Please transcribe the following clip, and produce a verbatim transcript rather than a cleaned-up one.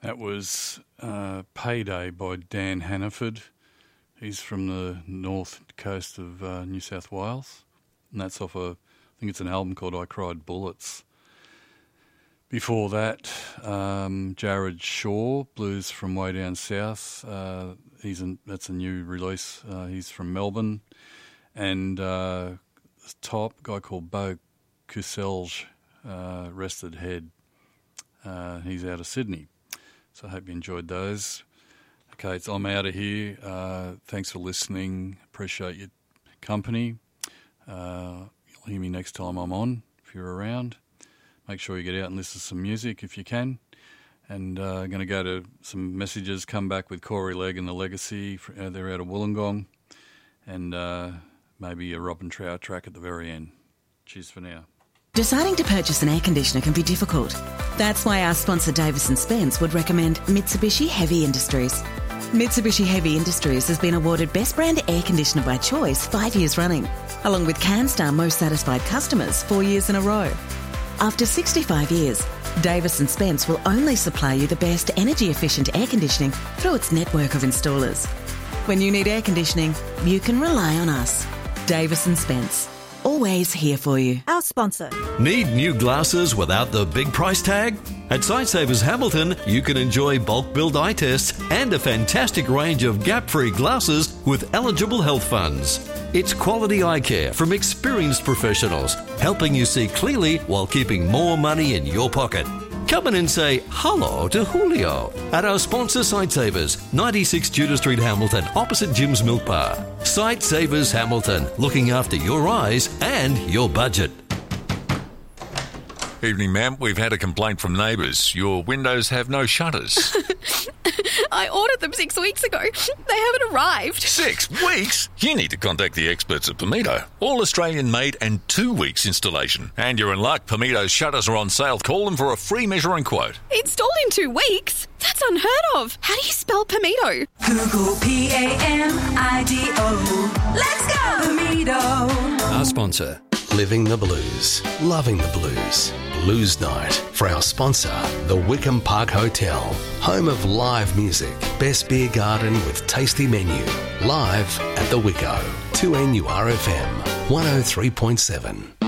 That was uh, Payday by Dan Hannaford. He's from the north coast of uh, New South Wales. And that's off a, I think it's an album called I Cried Bullets. Before that, um, Jared Shaw, Blues from Way Down South. Uh, he's an, that's a new release. Uh, he's from Melbourne. And uh, top, a guy called Beau Kuselj, uh, Rested Head. Uh, he's out of Sydney. So I hope you enjoyed those. Okay, it's, I'm out of here. Uh, thanks for listening. Appreciate your company. Uh, you'll hear me next time I'm on, if you're around. Make sure you get out and listen to some music if you can. And uh, I'm going to go to some messages, come back with Corey Legg and the Legacy. For, uh, they're out of Wollongong. And uh, maybe a Robin Trout track at the very end. Cheers for now. Deciding to purchase an air conditioner can be difficult. That's why our sponsor Davis and Spence would recommend Mitsubishi Heavy Industries. Mitsubishi Heavy Industries has been awarded Best Brand Air Conditioner by Choice five years running, along with CanStar Most Satisfied Customers four years in a row. After sixty-five years, Davis and Spence will only supply you the best energy-efficient air conditioning through its network of installers. When you need air conditioning, you can rely on us. Davis and Spence. Always here for you. Our sponsor. Need new glasses without the big price tag? At Sightsavers Hamilton, you can enjoy bulk billed eye tests and a fantastic range of gap-free glasses with eligible health funds. It's quality eye care from experienced professionals, helping you see clearly while keeping more money in your pocket. Come in and say hello to Julio at our sponsor Sightsavers, ninety-six Tudor Street, Hamilton, opposite Jim's Milk Bar. Sightsavers Hamilton, looking after your eyes and your budget. Evening, ma'am. We've had a complaint from neighbours. Your windows have no shutters. I ordered them six weeks ago. They haven't arrived. Six weeks? You need to contact the experts at Pimito. All Australian made and two weeks installation. And you're in luck. Pimito's shutters are on sale. Call them for a free measure and quote. Installed in two weeks? That's unheard of. How do you spell Pimito? Google P A M I D O. Let's go! Pimito. Our sponsor, Living the Blues, Loving the Blues. Blues Night for our sponsor, the Wickham Park Hotel, home of live music, best beer garden with tasty menu. Live at the Wicko, two N U R F M, one oh three point seven.